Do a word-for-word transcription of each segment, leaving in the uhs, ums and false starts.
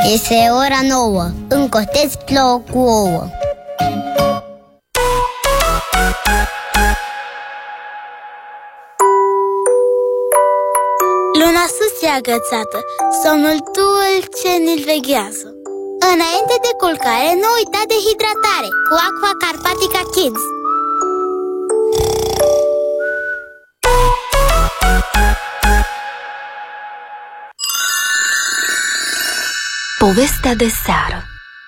Este ora nouă. Încotesc plouă cu ouă. Luna sus e agățată, somnul dulce ne-l veghează. Înainte de culcare, nu uita de hidratare cu Aqua Carpatica Kids. Povestea de seară.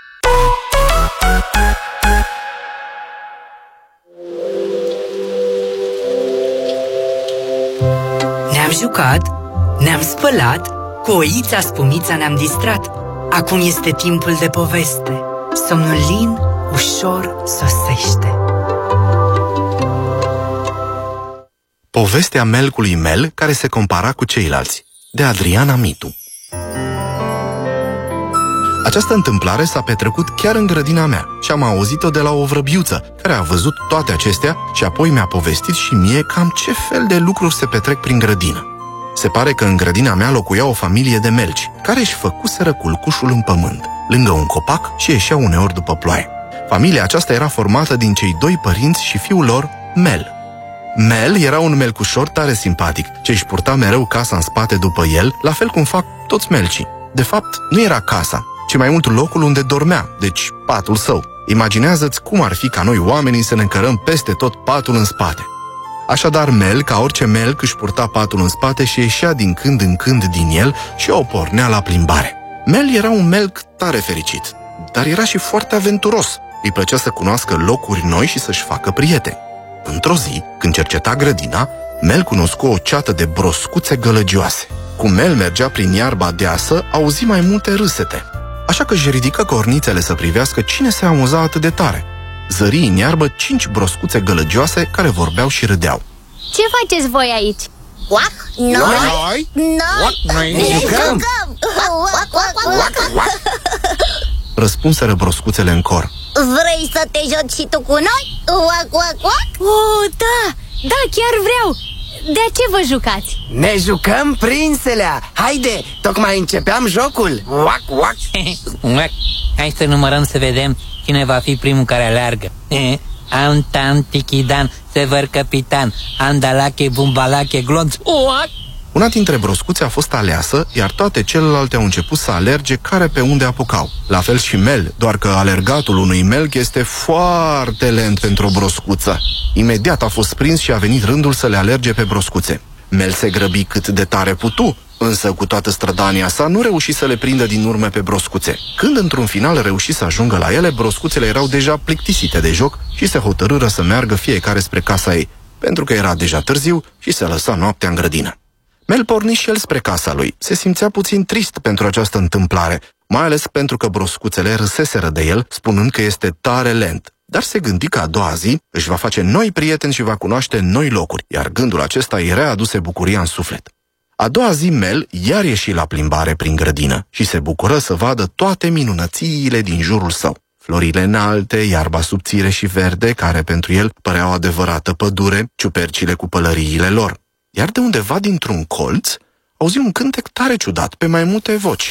Ne-am jucat, ne-am spălat, cu oița Spumița ne-am distrat. Acum este timpul de poveste. Somnul lin ușor sosește. Povestea melcului Mel care se compara cu ceilalți, de Adriana Mitu. Această întâmplare s-a petrecut chiar în grădina mea și am auzit-o de la o vrăbiuță care a văzut toate acestea și apoi mi-a povestit și mie cam ce fel de lucruri se petrec prin grădină. Se pare că în grădina mea locuia o familie de melci care își făcuseră culcușul în pământ, lângă un copac și ieșeau uneori după ploaie. Familia aceasta era formată din cei doi părinți și fiul lor, Mel. Mel era un melcușor tare simpatic, ce își purta mereu casa în spate după el, la fel cum fac toți melcii. De fapt, nu era casa, ci mai mult locul unde dormea, deci patul său. Imaginează-ți cum ar fi ca noi oamenii să ne încărăm peste tot patul în spate. Așadar, Mel, ca orice melc, își purta patul în spate și ieșea din când în când din el și o pornea la plimbare. Mel era un melc tare fericit, dar era și foarte aventuros. Îi plăcea să cunoască locuri noi și să-și facă prieteni. Într-o zi, când cerceta grădina, Mel cunoscu o ceată de broscuțe gălăgioase. Cum Mel mergea prin iarba deasă, auzi mai multe râsete. Așa că își ridică cornițele să privească cine se amuza atât de tare. Zări în iarbă cinci broscuțe gălăgioase care vorbeau și râdeau. Ce faceți voi aici? Quac, noi, Noi, noi, noi ne ne jucăm. jucăm. Quac, quac, quac, quac, quac. Răspunseră broscuțele în cor. Vrei să te joci și tu cu noi? Quac, quac, quac. Oh, da, da, chiar vreau. De ce vă jucați? Ne jucăm, prinselea. Haide, tocmai începeam jocul. Uac, uac. Uac. Hai să numărăm să vedem cine va fi primul care aleargă. Am tan tichidan, sever capitan, andalache, bumbalache, glonț. Uac. Una dintre broscuțe a fost aleasă, iar toate celelalte au început să alerge care pe unde apucau. La fel și Mel, doar că alergatul unui melc este foarte lent pentru o broscuță. Imediat a fost prins și a venit rândul să le alerge pe broscuțe. Mel se grăbi cât de tare putu, însă cu toată strădania sa nu reuși să le prindă din urmă pe broscuțe. Când într-un final reuși să ajungă la ele, broscuțele erau deja plictisite de joc și se hotărâră să meargă fiecare spre casa ei, pentru că era deja târziu și se lăsa noaptea în grădină. Mel porni și el spre casa lui. Se simțea puțin trist pentru această întâmplare, mai ales pentru că broscuțele râseseră de el, spunând că este tare lent. Dar se gândi că a doua zi își va face noi prieteni și va cunoaște noi locuri, iar gândul acesta îi readuse bucuria în suflet. A doua zi Mel iar ieși la plimbare prin grădină și se bucură să vadă toate minunățiile din jurul său. Florile înalte, iarba subțire și verde, care pentru el părea o adevărată pădure, ciupercile cu pălăriile lor. Iar de undeva dintr-un colț auzi un cântec tare ciudat pe mai multe voci.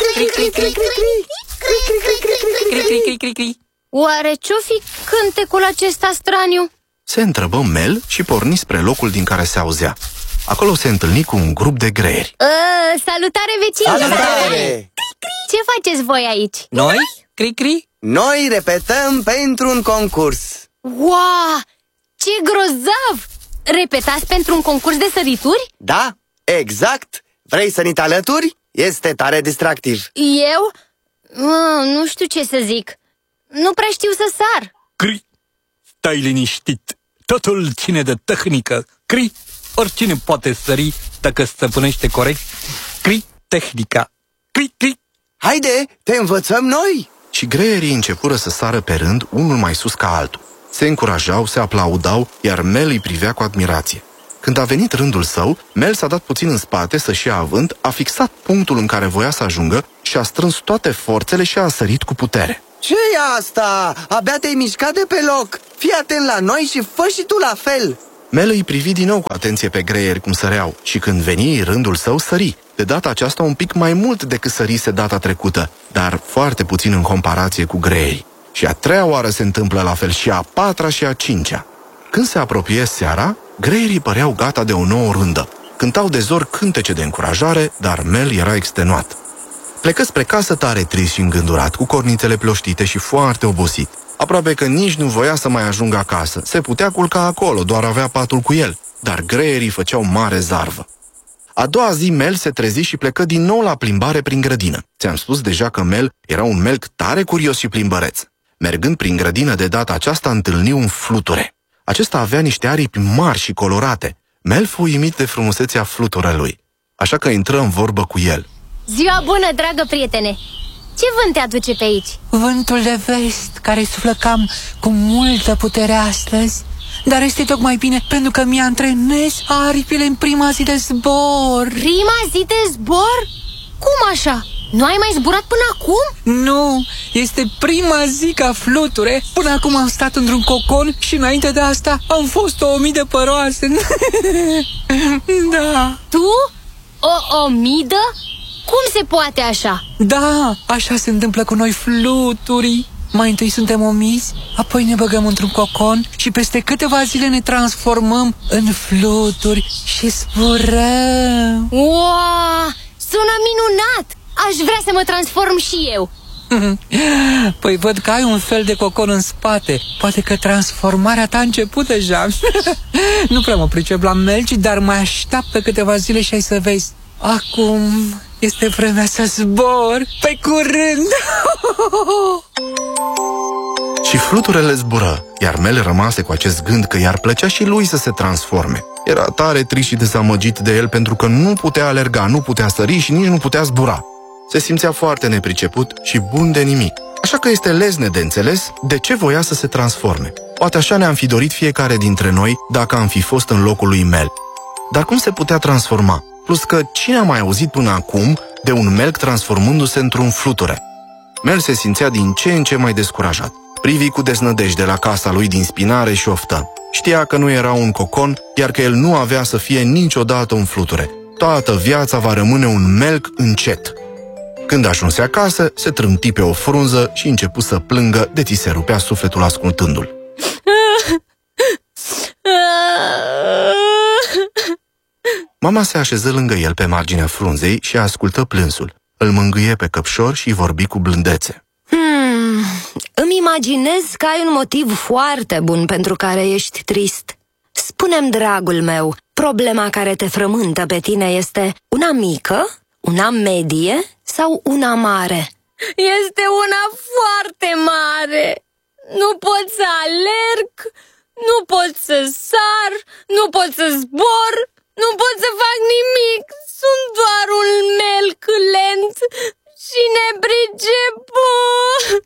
Oare ce-o fi cântecul acesta straniu? Se întrebă Mel și porni spre locul din care se auzea. Acolo se întâlni cu un grup de greieri. Uh, salutare, vecini! Salutare! Ce faceți voi aici? Noi? Cri-cri? Noi repetăm pentru un concurs. Wow! Ce grozav! Repetați pentru un concurs de sărituri? Da, exact. Vrei să ni te alături? Este tare distractiv. Eu? Uh, nu știu ce să zic. Nu prea știu să sar. Cri, stai liniștit. Totul ține de tehnică. Cri, oricine poate sări dacă stăpânește corect. Cri, tehnica. Cri, cri. Haide, te învățăm noi. Și greierii începură să sară pe rând, unul mai sus ca altul. Se încurajau, se aplaudau, iar Mel îi privea cu admirație. Când a venit rândul său, Mel s-a dat puțin în spate să-și ia avânt, a fixat punctul în care voia să ajungă și a strâns toate forțele și a sărit cu putere. Ce-i asta? Abia te-ai mișcat de pe loc. Fii atent la noi și fă și tu la fel. Mel îi privi din nou cu atenție pe greieri cum săreau și când veni rândul său, sări. De data aceasta un pic mai mult decât sărise data trecută, dar foarte puțin în comparație cu greierii. Și a treia oară se întâmplă la fel, și a patra și a cincea. Când se apropie seara, greierii păreau gata de o nouă rundă. Cântau de zor cântece de încurajare, dar Mel era extenuat. Plecă spre casă tare trist și îngândurat, cu cornițele ploștite și foarte obosit. Aproape că nici nu voia să mai ajungă acasă. Se putea culca acolo, doar avea patul cu el. Dar greierii făceau mare zarvă. A doua zi Mel se trezi și plecă din nou la plimbare prin grădină. Ți-am spus deja că Mel era un melc tare curios și plimbăreț. Mergând prin grădină de data aceasta întâlni un fluture. Acesta avea niște aripi mari și colorate. Mel fu uimit de frumusețea fluturelui, așa că intră în vorbă cu el. Ziua bună, dragă prietene! Ce vânt te aduce pe aici? Vântul de vest, care suflă cam cu multă putere astăzi. Dar este tocmai bine, pentru că mi-antrenez aripile în prima zi de zbor. Prima zi de zbor? Cum așa? Nu ai mai zburat până acum? Nu, este prima zi ca fluture. Până acum am stat într-un cocon și înainte de asta am fost o omidă păroasă. Da. Tu? O omidă? Cum se poate așa? Da, așa se întâmplă cu noi fluturii. Mai întâi suntem omizi, apoi ne băgăm într-un cocon și peste câteva zile ne transformăm în fluturi și zburăm. Wow, sună minunat! Aș vrea să mă transform și eu. Păi văd că ai un fel de cocon în spate. Poate că transformarea ta a început deja. Nu prea mă pricep la melci, dar mai așteaptă câteva zile și ai să vezi. Acum este vremea să zbor. Pe curând! Și fluturele zbură, iar Mel rămase cu acest gând că i-ar plăcea și lui să se transforme. Era tare trist și dezamăgit de el pentru că nu putea alerga, nu putea sări și nici nu putea zbura. Se simțea foarte nepriceput și bun de nimic, așa că este lezne de înțeles de ce voia să se transforme. Poate așa ne-am fi dorit fiecare dintre noi dacă am fi fost în locul lui Mel. Dar cum se putea transforma? Plus că cine a mai auzit până acum de un melc transformându-se într-un fluture? Mel se simțea din ce în ce mai descurajat. Privi cu deznădejde la casa lui din spinare și oftă. Știa că nu era un cocon, iar că el nu avea să fie niciodată un fluture. Toată viața va rămâne un melc încet. Când ajunse acasă, se trânti pe o frunză și începu să plângă, de ți se rupea sufletul ascultându-l. Mama se așeză lângă el pe marginea frunzei și ascultă plânsul. Îl mângâie pe căpșor și vorbi cu blândețe. Hmm, îmi imaginez că ai un motiv foarte bun pentru care ești trist. Spune-mi, dragul meu, problema care te frământă pe tine este una mică, una medie sau una mare? Este una foarte mare. Nu pot să alerg, nu pot să sar, nu pot să zbor, nu pot să fac nimic. Sunt doar un melc lent și nepriceput.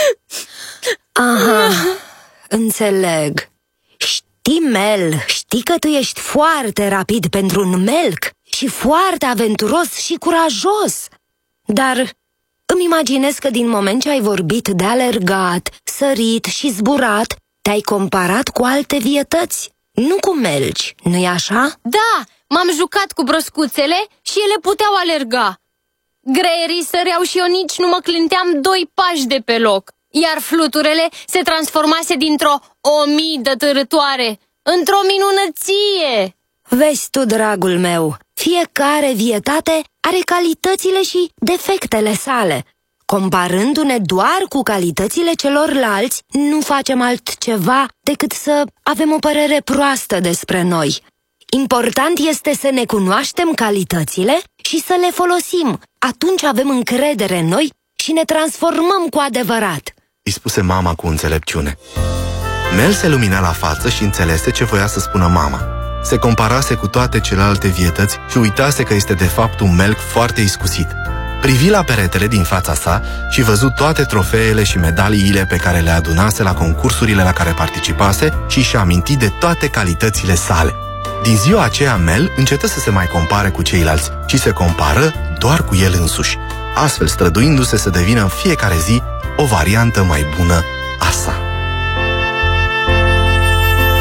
Aha, înțeleg. Știi, Mel, știi că tu ești foarte rapid pentru un melc și foarte aventuros și curajos. Dar îmi imaginez că din moment ce ai vorbit de alergat, sărit și zburat, te-ai comparat cu alte vietăți, nu cu melci, nu-i așa? Da, m-am jucat cu broscuțele și ele puteau alerga. Greierii săreau și eu nici nu mă clinteam doi pași de pe loc. Iar fluturele se transformase dintr-o omidă târătoare într-o minunăție. Vezi tu, dragul meu, fiecare vietate are calitățile și defectele sale. Comparându-ne doar cu calitățile celorlalți, nu facem altceva decât să avem o părere proastă despre noi. Important este să ne cunoaștem calitățile și să le folosim. Atunci avem încredere în noi și ne transformăm cu adevărat, îi spuse mama cu înțelepciune. Mel se lumina la față și înțelese ce voia să spună mama. Se comparase cu toate celelalte vietăți și uitase că este de fapt un melc foarte iscusit. Privi la peretele din fața sa și văzu toate trofeele și medaliile pe care le adunase la concursurile la care participase și și-a amintit de toate calitățile sale. Din ziua aceea, Mel încetă să se mai compare cu ceilalți și se compară doar cu el însuși, astfel străduindu-se să devină în fiecare zi o variantă mai bună a sa.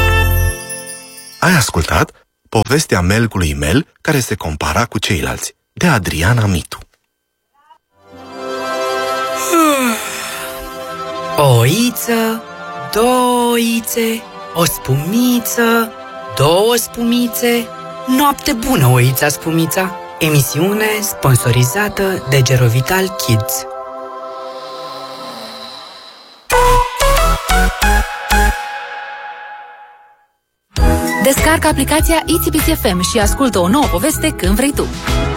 Ai ascultat povestea melcului Mel care se compara cu ceilalți. de Adriana Mitu. O oiță, două oițe, o spumiță, două spumițe. Noapte bună, oița spumița! Emisiune sponsorizată de Gerovital Kids. Descarcă aplicația I T B C F M și ascultă o nouă poveste când vrei tu.